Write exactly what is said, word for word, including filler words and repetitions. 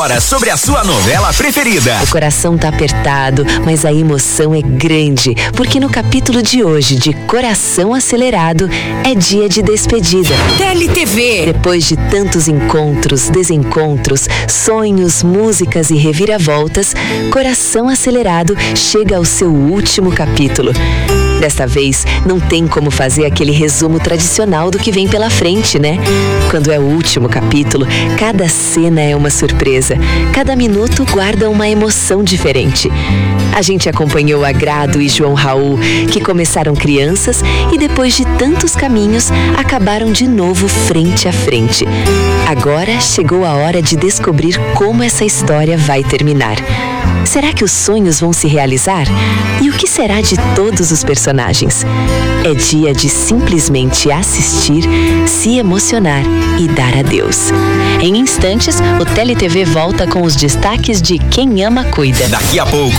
Agora sobre a sua novela preferida. O coração tá apertado, mas a emoção é grande, porque no capítulo de hoje de Coração Acelerado é dia de despedida. T L T V. Depois de tantos encontros, desencontros, sonhos, músicas e reviravoltas, Coração Acelerado chega ao seu último capítulo. Desta vez, não tem como fazer aquele resumo tradicional do que vem pela frente, né? Quando é o último capítulo, cada cena é uma surpresa. Cada minuto guarda uma emoção diferente. A gente acompanhou Agrado e João Raul, que começaram crianças e depois de tantos caminhos, acabaram de novo frente a frente. Agora chegou a hora de descobrir como essa história vai terminar. Será que os sonhos vão se realizar? E o que será de todos os personagens? É dia de simplesmente assistir, se emocionar e dar adeus. Em instantes, o T L T V volta com os destaques de Quem Ama Cuida. Daqui a pouco